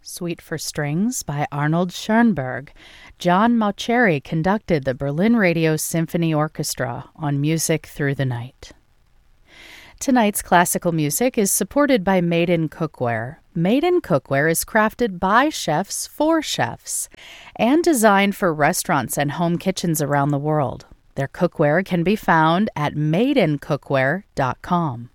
Suite for Strings by Arnold Schoenberg. John Mauceri conducted the Berlin Radio Symphony Orchestra on Music Through the Night. Tonight's classical music is supported by Made in Cookware. Made in Cookware is crafted by chefs for chefs and designed for restaurants and home kitchens around the world. Their cookware can be found at madeincookware.com.